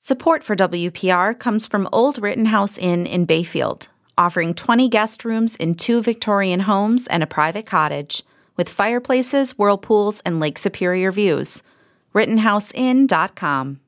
Support for WPR comes from Old Rittenhouse Inn in Bayfield, offering 20 guest rooms in 2 Victorian homes and a private cottage, with fireplaces, whirlpools, and Lake Superior views. RittenhouseInn.com.